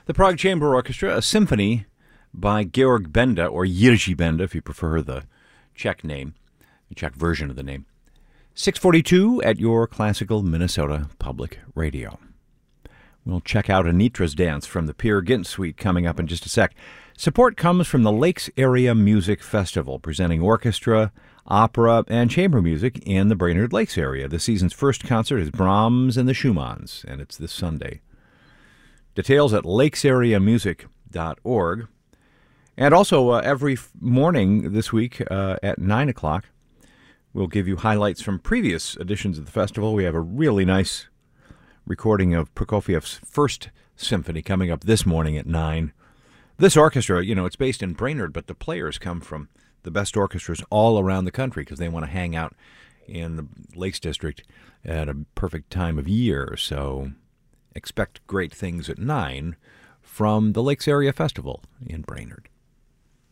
The Prague Chamber Orchestra, a symphony by Georg Benda, or Jiří Benda, if you prefer the Czech name, the Czech version of the name. 6:42 at your classical Minnesota Public Radio. We'll check out Anitra's Dance from the Peer Gynt Suite coming up in just a sec. Support comes from the Lakes Area Music Festival, presenting orchestra, opera, and chamber music in the Brainerd Lakes area. The season's first concert is Brahms and the Schumanns, and it's this Sunday. Details at lakesareamusic.org. And also, every morning this week at 9 o'clock, we'll give you highlights from previous editions of the festival. We have a really nice recording of Prokofiev's First Symphony coming up this morning at 9. This orchestra, it's based in Brainerd, but the players come from the best orchestras all around the country because they want to hang out in the Lakes District at a perfect time of year. So expect great things at 9 from the Lakes Area Festival in Brainerd.